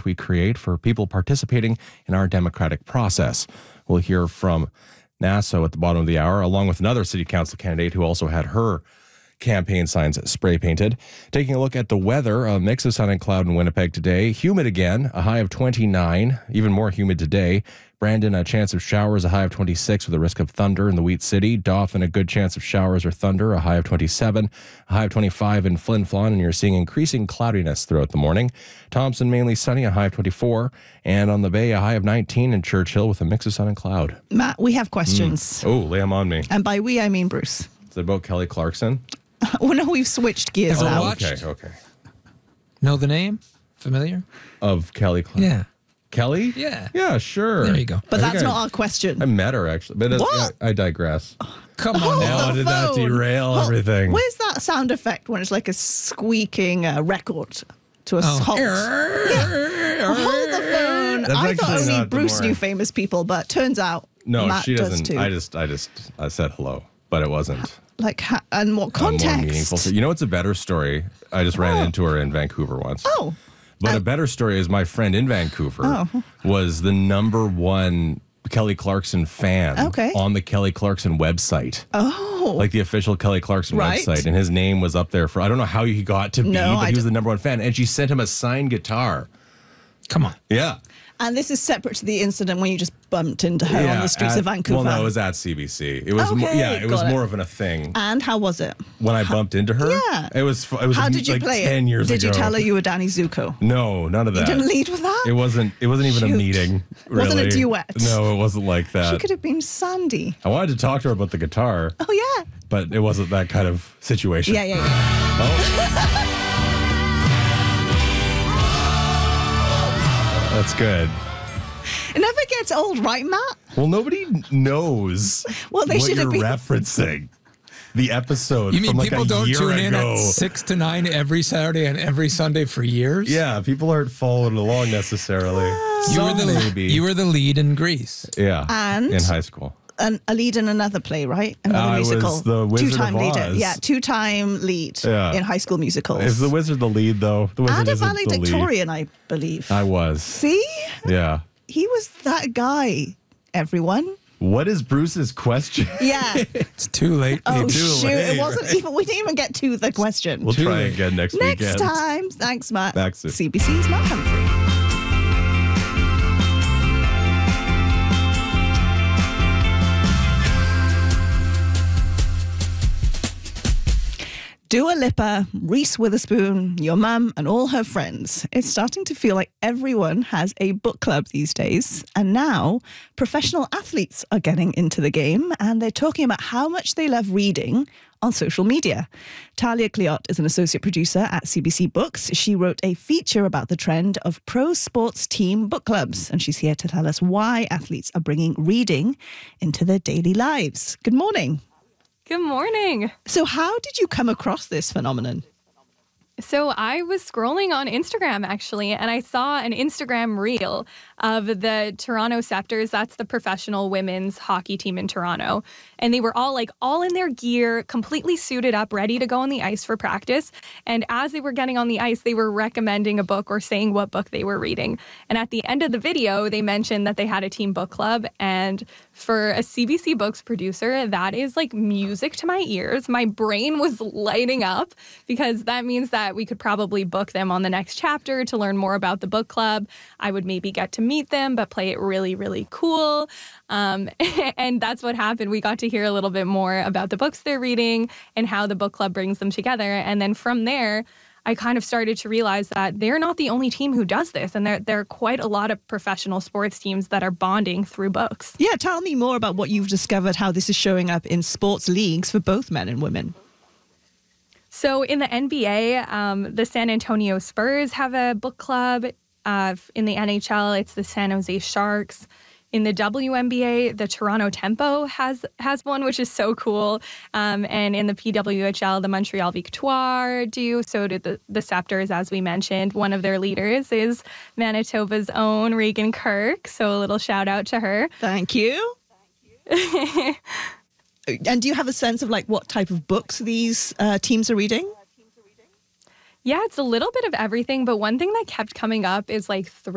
we create for people participating in our democratic process. We'll hear from Nasso at the bottom of the hour, along with another city council candidate who also had her campaign signs spray painted. Taking a look at the weather, a mix of sun and cloud in Winnipeg today. Humid again, a high of 29, even more humid today. Brandon, a chance of showers, a high of 26 with a risk of thunder in the Wheat City. Dauphin, a good chance of showers or thunder, a high of 27, a high of 25 in Flin Flon, and you're seeing increasing cloudiness throughout the morning. Thompson, mainly sunny, a high of 24, and on the Bay, a high of 19 in Churchill with a mix of sun and cloud. Matt, we have questions. Oh, lay them on me. And by we, I mean Bruce. Is it about Kelly Clarkson? Well, no, we've switched gears Ever now. watched? Okay. Know the name? Familiar? Of Kelly Clarkson? Yeah. Kelly? Yeah. Yeah, sure. There you go. But I think that's not our question. I met her, actually. But What? I digress. Come on Hold now. the did that phone. derail everything? Where's that sound effect when it's like a squeaking record to a Oh. halt? Yeah. Hold the phone. That's I thought actually only not the Bruce more- knew famous people, but turns out No, Matt she does doesn't. too. I said hello, but it wasn't And what more meaningful. context? You know what's a better story? I just ran into her in Vancouver once. Oh. But a better story is my friend in Vancouver Oh. was the number one Kelly Clarkson fan Okay. on the Kelly Clarkson website. Oh. Like the official Kelly Clarkson Right. website. And his name was up there for, I don't know how he got to be, No, but I he was d- the number one fan. And she sent him a signed guitar. Come on. Yeah. And this is separate to the incident when you just bumped into her on the streets of Vancouver. Well, no, it was at CBC. It was, Okay, it was got it. more of a thing. And how was it? When I bumped into her, Yeah. it was How did you like play 10 it? years Did ago. you tell her you were Danny Zuko? No, none of that. You didn't lead with that? It wasn't even a Shoot. meeting. Really. Wasn't a duet? No, it wasn't like that. She could have been Sandy. I wanted to talk to her about the guitar, Oh, yeah. but it wasn't that kind of situation. Yeah. That's good. It never gets old, right, Matt? Well, nobody knows Well, they what should you're have been- referencing. The episode You mean from like people a don't year tune in ago. at 6 to 9 every Saturday and every Sunday for years? Yeah, people aren't following along necessarily. You were, Some the, maybe. you were the lead in Greece. Yeah. And- in high school. A lead in another play, right? Another I musical. was the Wizard Two-time of leader. Oz. Yeah, two-time lead Yeah. in High School Musicals. Is the Wizard the lead, though? The Wizard and a isn't the lead. valedictorian, I believe. I was. See? Yeah. He was that guy, everyone. What is Bruce's question? Yeah. It's too late. Oh, baby. shoot. late, It wasn't even, we didn't even get to the question. We'll Too try late. again next Next weekend. time. Thanks, Matt. Back soon. CBC's Matt Humphrey. Dua Lipa, Reese Witherspoon, your mum, and all her friends. It's starting to feel like everyone has a book club these days. And now professional athletes are getting into the game and they're talking about how much they love reading on social media. Talia Cleott is an associate producer at CBC Books. She wrote a feature about the trend of pro sports team book clubs. And she's here to tell us why athletes are bringing reading into their daily lives. Good morning. Good morning. So how did you come across this phenomenon? So I was scrolling on Instagram, actually, and I saw an Instagram reel of the Toronto Scepters. That's the professional women's hockey team in Toronto. And they were all in their gear, completely suited up, ready to go on the ice for practice. And as they were getting on the ice, they were recommending a book or saying what book they were reading. And at the end of the video, they mentioned that they had a team book club. And for a CBC Books producer, that is like music to my ears. My brain was lighting up because that means that we could probably book them on the next chapter to learn more about the book club. I would maybe get to meet them, but play it really, really cool. And that's what happened. We got to hear a little bit more about the books they're reading and how the book club brings them together. And then from there, I kind of started to realize that they're not the only team who does this. And there are quite a lot of professional sports teams that are bonding through books. Yeah, tell me more about what you've discovered, how this is showing up in sports leagues for both men and women. So in the NBA, the San Antonio Spurs have a book club. In the NHL, it's the San Jose Sharks. In the WNBA, the Toronto Tempo has one, which is so cool. And in the PWHL, the Montreal Victoire do. So did the Scepters, as we mentioned. One of their leaders is Manitoba's own Regan Kirk. So a little shout out to her. Thank you. And do you have a sense of like what type of books these teams are reading? Yeah, it's a little bit of everything. But one thing that kept coming up is like